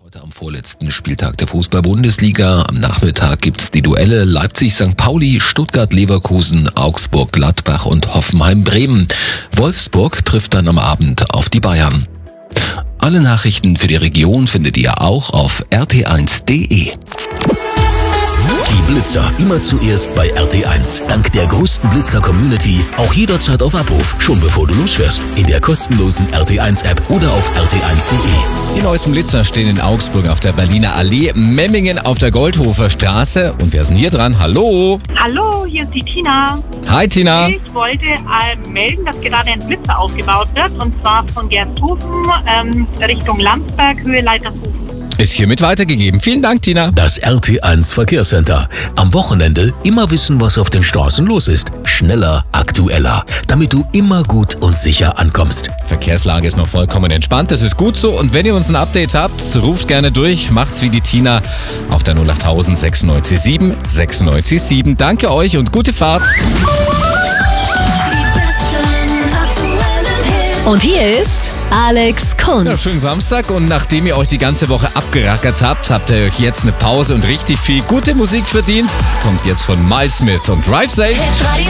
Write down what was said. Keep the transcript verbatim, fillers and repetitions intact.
Heute am vorletzten Spieltag der Fußball-Bundesliga. Am Nachmittag gibt's die Duelle Leipzig Sankt Pauli, Stuttgart-Leverkusen, Augsburg-Gladbach und Hoffenheim-Bremen. Wolfsburg trifft dann am Abend auf die Bayern. Alle Nachrichten für die Region findet ihr auch auf r t eins punkt d e. Die Blitzer immer zuerst bei R T eins. Dank der größten Blitzer-Community auch jederzeit auf Abruf, schon bevor du losfährst. In der kostenlosen R T eins App oder auf r t eins punkt d e. Die neuesten Blitzer stehen in Augsburg auf der Berliner Allee, Memmingen auf der Goldhofer Straße. Und wer ist denn hier dran? Hallo! Hallo, hier ist die Tina. Hi Tina! Ich wollte äh, melden, dass gerade ein Blitzer aufgebaut wird. Und zwar von Gersthofen ähm, Richtung Landsberg, Höhe Leitershofen. Ist hiermit weitergegeben. Vielen Dank, Tina. Das R T eins Verkehrscenter. Am Wochenende immer wissen, was auf den Straßen los ist. Schneller, aktueller, damit du immer gut und sicher ankommst. Verkehrslage ist noch vollkommen entspannt. Das ist gut so. Und wenn ihr uns ein Update habt, ruft gerne durch. Macht's wie die Tina auf der null acht tausend sechsundneunzig sieben sechsundneunzig sieben. Danke euch und gute Fahrt. Und hier ist Alex Kunz. Ja, schönen Samstag, und nachdem ihr euch die ganze Woche abgerackert habt, habt ihr euch jetzt eine Pause und richtig viel gute Musik verdient. Kommt jetzt von Miles Smith und Drive Safe.